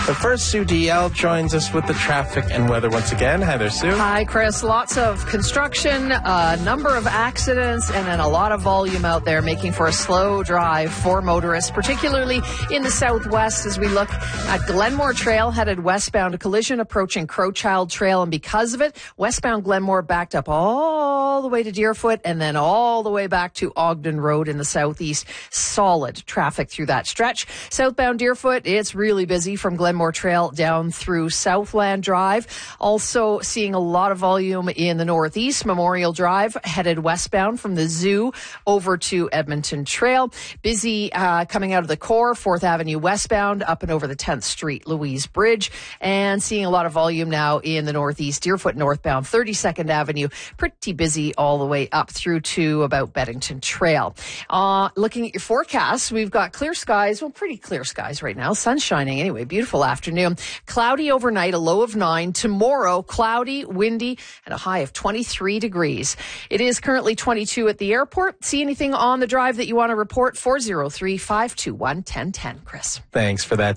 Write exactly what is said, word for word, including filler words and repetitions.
But first, Sue D L joins us with the traffic and weather once again. Hi there, Sue. Hi, Chris. Lots of construction, a number of accidents, and then a lot of volume out there, making for a slow drive for motorists, particularly in the southwest as we look at Glenmore Trail headed westbound. A collision approaching Crowchild Trail, and because of it, westbound Glenmore backed up all the way to Deerfoot and then all the way back to Ogden Road in the southeast. Solid traffic through that stretch. Southbound Deerfoot, it's really busy from Glenmore Glenmore Trail down through Southland Drive. Also seeing a lot of volume in the northeast. Memorial Drive headed westbound from the zoo over to Edmonton Trail. Busy uh, coming out of the core, fourth Avenue westbound up and over the tenth Street Louise Bridge. And seeing a lot of volume now in the northeast. Deerfoot northbound, thirty-second Avenue. Pretty busy all the way up through to about Beddington Trail. Uh, looking at your forecast, we've got clear skies. Well, pretty clear skies right now. Sun shining anyway. Beautiful afternoon. Cloudy overnight, a low of nine. Tomorrow, cloudy, windy, and a high of twenty-three degrees. It is currently twenty-two at the airport. See anything on the drive that you want to report? four oh three, five two one, one oh one oh, Chris. Thanks for that.